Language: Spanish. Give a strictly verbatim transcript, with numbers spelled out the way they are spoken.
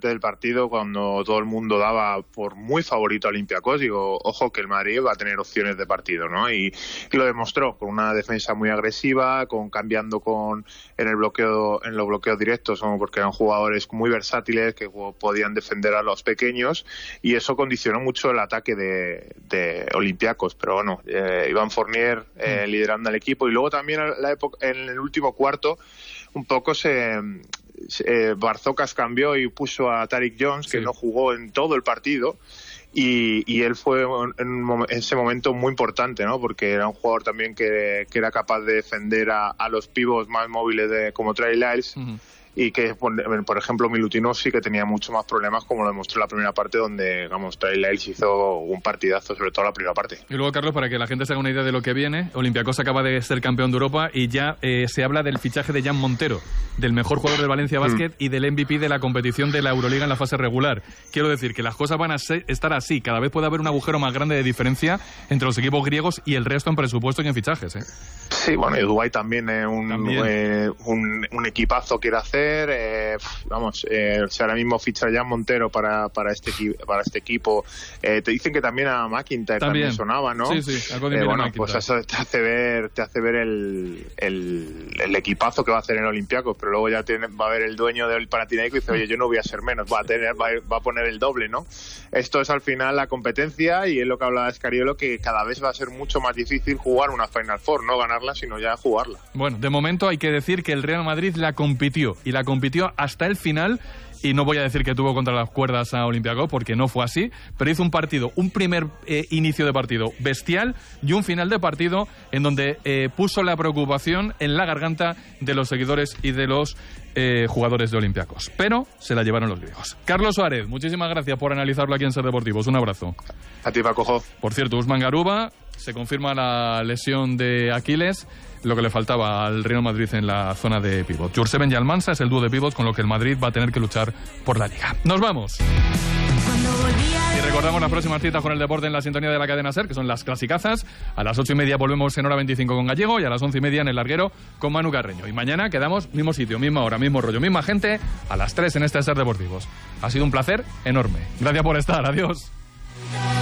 del partido, cuando todo el mundo daba por muy favorito a Olympiacos, digo, ojo que el Madrid va a tener opciones de partido, ¿no? Y, y lo demostró con una defensa muy agresiva, con cambiando con en el bloqueo, en los bloqueos directos, ¿no? Porque eran jugadores muy versátiles que podían defender a los pequeños, y eso condicionó mucho el ataque de, de Olympiacos. Pero bueno, eh, Iván Fournier eh, liderando al equipo, y luego también la época, en el último cuarto un poco se eh, Barzocas cambió y puso a Tariq Jones, que sí. no jugó en todo el partido, y, y él fue en, un, en ese momento muy importante, ¿no? Porque era un jugador también que, que era capaz de defender a, a los pivots más móviles de, como Trey Lyles. Uh-huh. Y que, por ejemplo, Milutinov sí que tenía mucho más problemas, como lo demostró en la primera parte, donde, digamos, Trey Lyles hizo un partidazo, sobre todo la primera parte. Y luego, Carlos, para que la gente se haga una idea de lo que viene, Olympiacos acaba de ser campeón de Europa y ya eh, se habla del fichaje de Jan Montero, del mejor jugador del Valencia Basket mm. y del M V P de la competición de la Euroliga en la fase regular. Quiero decir que las cosas van a ser, estar así. Cada vez puede haber un agujero más grande de diferencia entre los equipos griegos y el resto en presupuesto y en fichajes, ¿eh? Sí, bueno, y Dubái también, eh, un, también. Eh, un, un equipazo quiere hacer. Eh, vamos, eh, si ahora mismo ficha ya Montero para, para, este, para este equipo. Eh, te dicen que también a McIntyre también, también sonaba, ¿no? Sí, sí, algo de eh, Bueno, pues eso te hace ver, te hace ver el, el, el equipazo que va a hacer en Olympiacos, pero luego ya tiene, va a haber el dueño del Panathinaikos y dice, oye, yo no voy a ser menos, va a tener, va, va a poner el doble, ¿no? Esto es al final la competencia, y es lo que hablaba Escariolo, que cada vez va a ser mucho más difícil jugar una Final Four, no ganarla, sino ya jugarla. Bueno, de momento hay que decir que el Real Madrid la compitió, y la compitió hasta el final, y no voy a decir que tuvo contra las cuerdas a Olympiacos, porque no fue así, pero hizo un partido, un primer eh, inicio de partido bestial, y un final de partido en donde eh, puso la preocupación en la garganta de los seguidores y de los eh, jugadores de Olympiacos. Pero se la llevaron los griegos. Carlos Suárez, muchísimas gracias por analizarlo aquí en Ser Deportivos. Un abrazo. A ti, Paco. Por cierto, Usman Garuba, se confirma la lesión de Aquiles, lo que le faltaba al Real Madrid en la zona de pívot. Jurseven y Almansa es el dúo de pívot con lo que el Madrid va a tener que luchar por la Liga. ¡Nos vamos! Y recordamos las próximas citas con el deporte en la sintonía de la cadena SER, que son las clasicazas. A las ocho y media volvemos en hora veinticinco con Gallego, y a las once y media en el Larguero con Manu Carreño. Y mañana quedamos mismo sitio, misma hora, mismo rollo, misma gente, a las tres en este Ser Deportivos. Ha sido un placer enorme. Gracias por estar. Adiós.